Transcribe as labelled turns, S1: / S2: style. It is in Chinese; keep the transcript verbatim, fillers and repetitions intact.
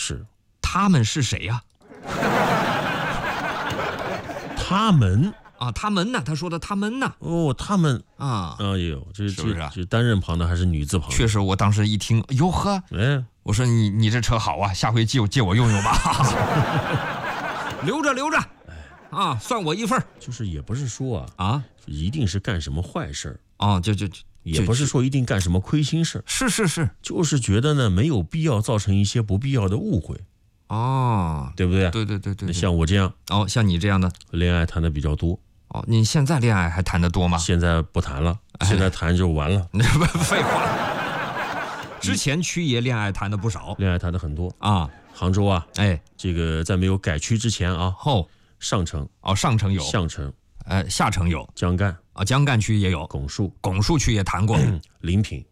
S1: 是。
S2: 他们是谁呀、
S1: 他们
S2: 啊？他们呢？他说的他们呢？
S1: 哦，他们
S2: 啊，
S1: 哎呦，这
S2: 是不是啊
S1: 这这单人旁的还是女字旁的？
S2: 确实，我当时一听，哟呵，
S1: 哎，
S2: 我说你你这车好啊，下回借我借我用用吧，留着留着，啊，算我一份
S1: 就是也不是说啊
S2: 啊，
S1: 一定是干什么坏事儿，
S2: 哦，就就就
S1: 也不是说一定干什么亏心事儿，
S2: 是是是，
S1: 就是觉得呢没有必要造成一些不必要的误会，
S2: 哦，
S1: 对不对？
S2: 对对对对，
S1: 那像我这样，
S2: 哦，像你这样的，
S1: 恋爱谈的比较多，
S2: 哦，你现在恋爱还谈得多吗？
S1: 现在不谈了，现在谈就完了。
S2: 你这不废话。之前曲爷恋爱谈的不少
S1: 恋爱谈的很多
S2: 啊，
S1: 杭州啊，
S2: 哎，
S1: 这个在没有改区之前啊，
S2: 后
S1: 上城、
S2: 哦，上城有，
S1: 项城、
S2: 呃，下城有
S1: 江干、
S2: 啊，江干区也有，
S1: 拱墅、
S2: 拱墅区也谈过，
S1: 临平